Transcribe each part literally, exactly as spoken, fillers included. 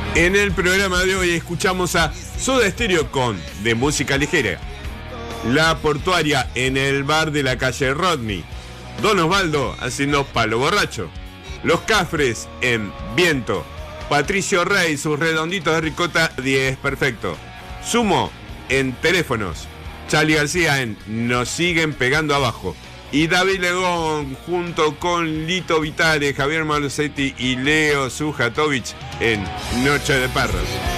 En el programa de hoy escuchamos a Soda Stereo con De Música Ligera, La Portuaria en el bar de la calle Rodney, Don Osvaldo haciendo Palo Borracho, Los Cafres en Viento, Patricio Rey, sus redonditos de ricota, diez perfecto, Sumo en Teléfonos, Charly García en Nos siguen pegando abajo, y David Legón junto con Lito Vitale, Javier Malosetti y Leo Sujatovic en Noche de Perros.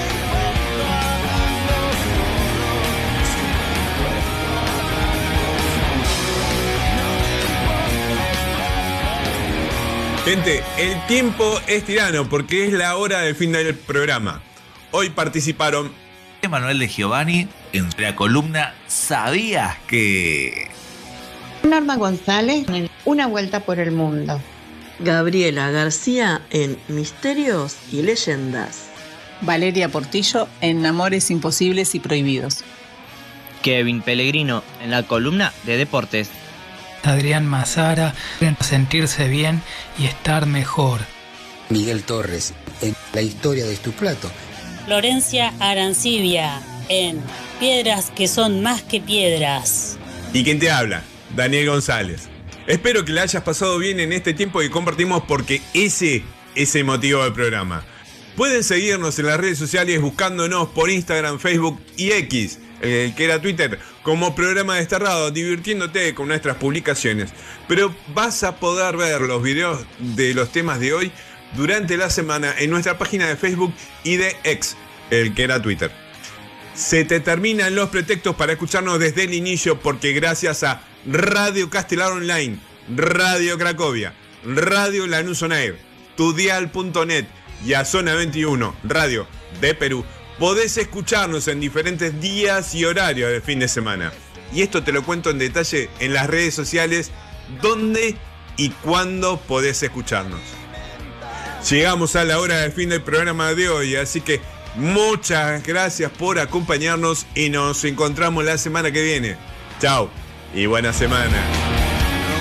Gente, el tiempo es tirano porque es la hora del fin del programa. Hoy participaron Emanuel de Giovanni en la columna ¿Sabías que...? Norma González en Una vuelta por el mundo. Gabriela García en Misterios y Leyendas. Valeria Portillo en Amores Imposibles y Prohibidos. Kevin Pellegrino en la columna de Deportes. Adrián Mazara en Sentirse bien y estar mejor. Miguel Torres en La historia de tu plato. Florencia Arancibia en Piedras que son más que piedras. ¿Y quién te habla? Daniel González. Espero que la hayas pasado bien en este tiempo que compartimos porque ese es el motivo del programa. Pueden seguirnos en las redes sociales buscándonos por Instagram, Facebook y X, el que era Twitter, como Programa Desterrado, divirtiéndote con nuestras publicaciones. Pero vas a poder ver los videos de los temas de hoy durante la semana en nuestra página de Facebook y de X, el que era Twitter. Se te terminan los pretextos para escucharnos desde el inicio porque gracias a Radio Castelar Online, Radio Cracovia, Radio Lanús On Air, tudial punto net y a Zona veintiuno, Radio de Perú, podés escucharnos en diferentes días y horarios del fin de semana. Y esto te lo cuento en detalle en las redes sociales, dónde y cuándo podés escucharnos. Llegamos a la hora del fin del programa de hoy, así que muchas gracias por acompañarnos y nos encontramos la semana que viene. Chao y buena semana.